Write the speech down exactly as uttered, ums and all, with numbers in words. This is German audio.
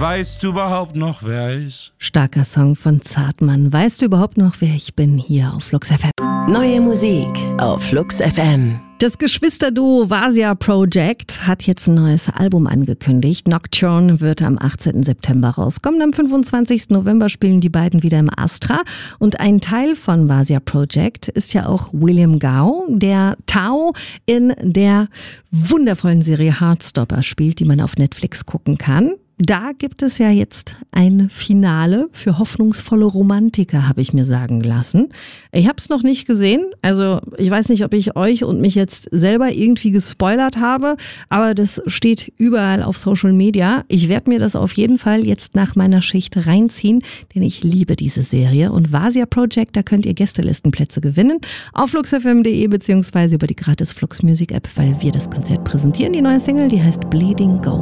Weißt du überhaupt noch, wer ich? Starker Song von Zartmann. Weißt du überhaupt noch, wer ich bin? Hier auf Flux F M. Neue Musik auf Flux F M. Das Geschwisterduo Vasia Project hat jetzt ein neues Album angekündigt. Nocturne wird am achtzehnten September rauskommen. Am fünfundzwanzigsten November spielen die beiden wieder im Astra. Und ein Teil von Vasia Project ist ja auch William Gao, der Tao in der wundervollen Serie Heartstopper spielt, die man auf Netflix gucken kann. Da gibt es ja jetzt ein Finale für hoffnungsvolle Romantiker, habe ich mir sagen lassen. Ich habe es noch nicht gesehen, also ich weiß nicht, ob ich euch und mich jetzt selber irgendwie gespoilert habe, aber das steht überall auf Social Media. Ich werde mir das auf jeden Fall jetzt nach meiner Schicht reinziehen, denn ich liebe diese Serie. Und Vasia Project, da könnt ihr Gästelistenplätze gewinnen auf fluxfm punkt de beziehungsweise über die gratis Flux Music App, weil wir das Konzert präsentieren. Die neue Single, die heißt Bleeding Gold.